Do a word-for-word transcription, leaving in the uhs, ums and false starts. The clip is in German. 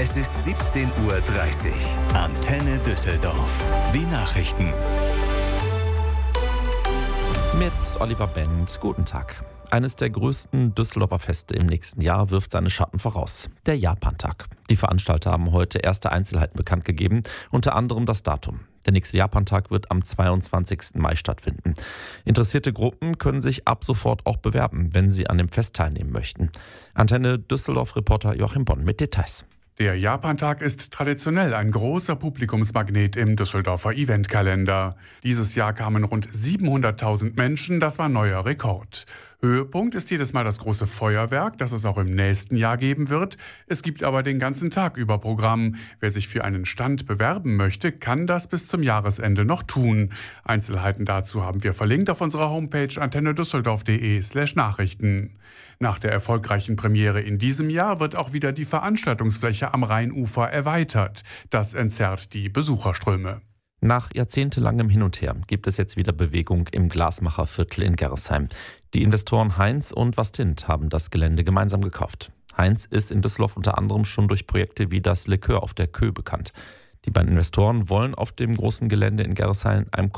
Es ist siebzehn Uhr dreißig. Antenne Düsseldorf. Die Nachrichten. Mit Oliver Bent. Guten Tag. Eines der größten Düsseldorfer Feste im nächsten Jahr wirft seine Schatten voraus. Der Japantag. Die Veranstalter haben heute erste Einzelheiten bekannt gegeben, unter anderem das Datum. Der nächste Japantag wird am zweiundzwanzigsten Mai stattfinden. Interessierte Gruppen können sich ab sofort auch bewerben, wenn sie an dem Fest teilnehmen möchten. Antenne Düsseldorf-Reporter Joachim Bonn mit Details. Der Japantag ist traditionell ein großer Publikumsmagnet im Düsseldorfer Eventkalender. Dieses Jahr kamen rund siebenhunderttausend Menschen, das war neuer Rekord. Höhepunkt ist jedes Mal das große Feuerwerk, das es auch im nächsten Jahr geben wird. Es gibt aber den ganzen Tag über Programm. Wer sich für einen Stand bewerben möchte, kann das bis zum Jahresende noch tun. Einzelheiten dazu haben wir verlinkt auf unserer Homepage antennedüsseldorf.de slash Nachrichten. Nach der erfolgreichen Premiere in diesem Jahr wird auch wieder die Veranstaltungsfläche am Rheinufer erweitert. Das entzerrt die Besucherströme. Nach jahrzehntelangem Hin und Her gibt es jetzt wieder Bewegung im Glasmacherviertel in Gerresheim. Die Investoren Heinz und Vastint haben das Gelände gemeinsam gekauft. Heinz ist in Düsseldorf unter anderem schon durch Projekte wie das Likör auf der Kö bekannt. Die beiden Investoren wollen auf dem großen Gelände in Gerresheim ein